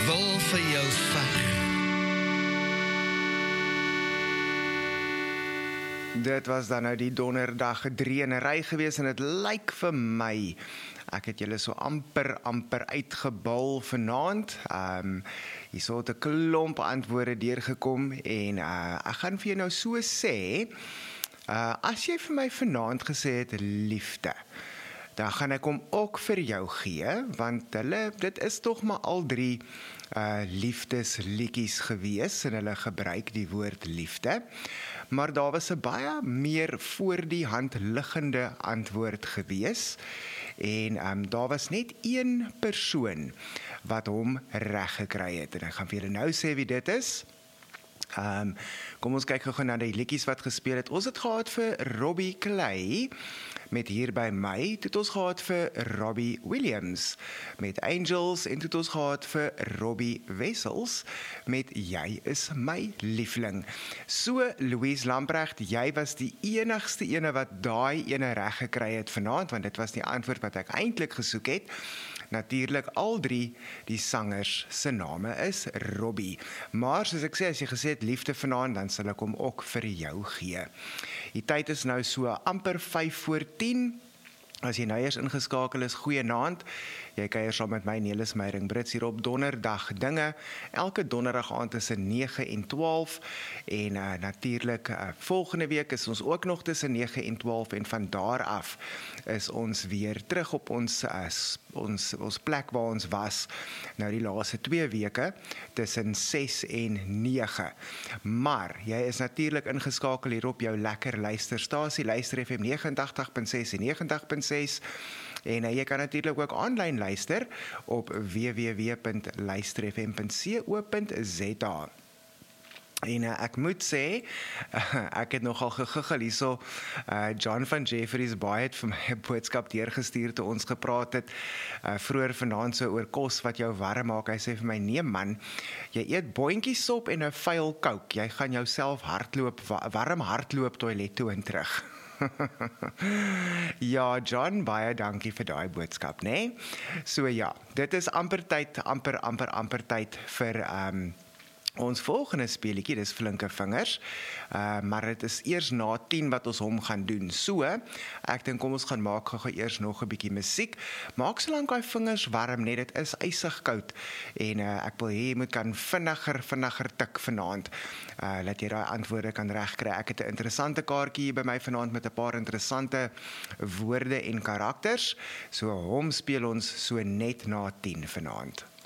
wil vir jou veg. Dit was dan nou die donderdag 3 in 'n ry gewees en dit lyk vir my, ek het julle so amper uitgebal vanaand. Hierso het 'n klomp antwoorde deurgekom en ek gaan vir jou nou so sê, as jy vir my vanaand gesê het liefde, dan gaan ek hom ook vir jou gee, want dit is tog maar al 3 liefdesliedjies gewees en hulle gebruik die woord liefde. Maar daar was 'n baie meer voor die hand liggende antwoord gewees en daar was net 1 persoon wat hom reg gekry het en ek gaan vir julle nou sê wie dit is. Kom ons kyk gou na die liedjies wat gespeel het. Ons het gehad vir Robbie Clay met Hier by my, toe het ons gehad vir Robbie Williams met Angels en toe het ons gehad vir Robbie Wessels met Jy is my liefling. So Louise Lamprecht, jy was die enigste ene wat daai ene reg gekry het vanaand, want dit was die antwoord wat ek eintlik gesoek het. Natuurlik al 3 die sangers se name is Robbie. Maar soos ek sê, as jy gesê het liefde vanaand, dan sal ek hom ook vir jou gee. Die tyd is nou so amper 5:10. As jy nou eers ingeskakel is, goeienaand. Jy kuier saam met my Nelis Meiring-Brits hier op donderdag dinge. Elke donderdag aand tussen 9 en 12 en natuurlik volgende week is ons ook nog tussen 9 en 12 en van daar af is ons weer terug op ons plek waar ons was nou die laaste 2 weke tussen 6 en 9. Maar jy is natuurlik ingeskakel hier op jou lekker luisterstasie, Luister FM 89.6 en 90.6. En jy kan natuurlik ook aanlyn luister op www.luisterfm.co.za. En ek moet sê, ek het nogal gegiggel hierso, John van Jefferies baie het vir my 'n boodskap deurgestuur toe ons gepraat het, vroeër vanaand so oor kos wat jou warm maak. Hy sê vir my, nee man, jy eet boontjiesop en 'n vuil Coke, jy gaan jouself warm hardloop toilet toe en terug. Ja, John, baie dankie vir daai boodskap, né? So ja, dit is amper tyd vir ons volgende speletjie, dis Flinke Vingers, maar dit is eers na 10 wat ons hom gaan doen. So, ek dink kom ons gaan maak gou eers nog 'n bietjie musiek. Maak solank daai vingers warm, net dit is ysig koud en ek wil hê jy moet kan vinniger tik vanaand. Laat jy daai antwoorde kan regkry. Ek het 'n interessante kaartjie hier by my vanaand met 'n paar interessante woorde en karakters. So hom speel ons so net na 10 vanaand.